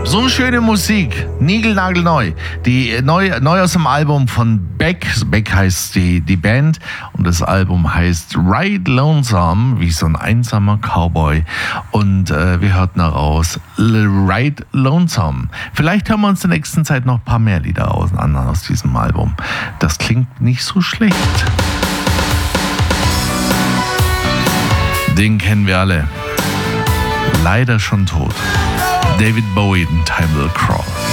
So schöne Musik, niegelnagelneu. Die neu aus dem Album von Beck. Beck heißt die Band und das Album heißt Ride Lonesome, wie so ein einsamer Cowboy. Und wir hörten daraus Ride Lonesome. Vielleicht hören wir uns in der nächsten Zeit noch ein paar mehr Lieder aus diesem Album. Das klingt nicht so schlecht. Den kennen wir alle. Leider schon tot. David Bowie in Time Will Crawl.